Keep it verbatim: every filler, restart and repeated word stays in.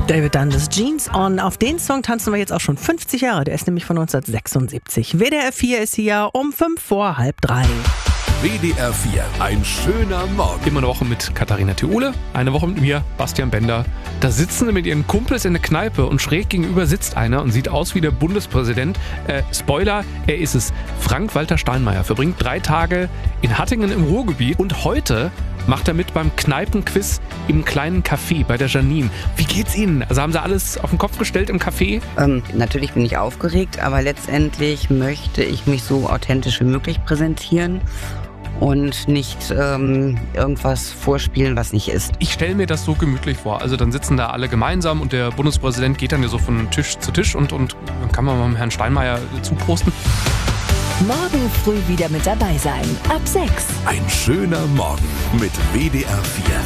David Dundas, Jeans On. Auf den Song tanzen wir jetzt auch schon fünfzig Jahre. Der ist nämlich von neunzehnhundertsechsundsiebzig. W D R vier ist hier um fünf vor halb drei. W D R vier, ein schöner Morgen. Immer eine Woche mit Katharina Theole, eine Woche mit mir, Bastian Bender. Da sitzen sie mit ihren Kumpels in der Kneipe und schräg gegenüber sitzt einer und sieht aus wie der Bundespräsident. Äh, Spoiler, er ist es. Frank-Walter Steinmeier verbringt drei Tage in Hattingen im Ruhrgebiet und heute macht er mit beim Kneipenquiz im kleinen Café bei der Janine. Wie geht's Ihnen? Also haben Sie alles auf den Kopf gestellt im Café? Ähm, natürlich bin ich aufgeregt, aber letztendlich möchte ich mich so authentisch wie möglich präsentieren und nicht ähm, irgendwas vorspielen, was nicht ist. Ich stelle mir das so gemütlich vor. Also dann sitzen da alle gemeinsam und der Bundespräsident geht dann ja so von Tisch zu Tisch und, und dann kann man mal Herrn Steinmeier zuprosten. Morgen früh wieder mit dabei sein. Ab sechs. Ein schöner Morgen mit W D R vier.